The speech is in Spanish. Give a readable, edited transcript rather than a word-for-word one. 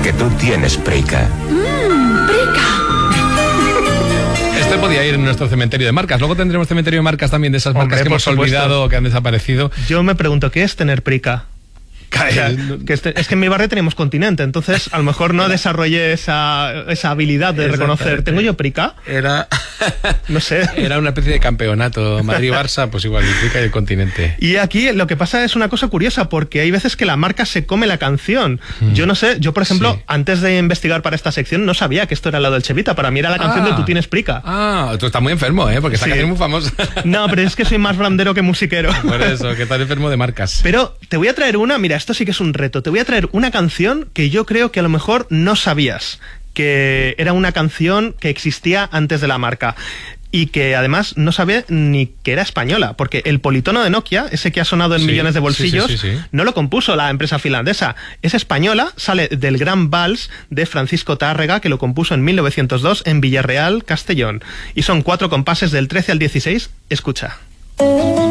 que tú tienes Preica. Preica. Este podía ir en nuestro cementerio de marcas. Luego tendremos cementerio de marcas también, de esas marcas que hemos olvidado, que han desaparecido. Yo me pregunto, ¿qué es tener Preica? O sea, es que en mi barrio tenemos Continente, entonces a lo mejor no desarrollé esa habilidad de reconocer. ¿Tengo yo Preica? No sé. Era una especie de campeonato. Madrid-Barça, pues igual, el Preica y el Continente. Y aquí lo que pasa es una cosa curiosa, porque hay veces que la marca se come la canción. Yo no sé, yo por ejemplo, antes de investigar para esta sección, no sabía que esto era la Dolce Vita. Para mí era la canción de Tú tienes Preica. Tú estás muy enfermo, porque esta canción es muy famosa. No, pero es que soy más brandero que musiquero. Por eso, que estás enfermo de marcas. Pero te voy a traer una, mira, esto sí que es un reto. Te voy a traer una canción que yo creo que a lo mejor no sabías que era una canción que existía antes de la marca. Y que además no sabía ni que era española, porque el politono de Nokia, ese que ha sonado en millones de bolsillos, no lo compuso la empresa finlandesa. Es española, sale del Gran Vals de Francisco Tárrega, que lo compuso en 1902 en Villarreal, Castellón. Y son 4 compases del 13 al 16. Escucha.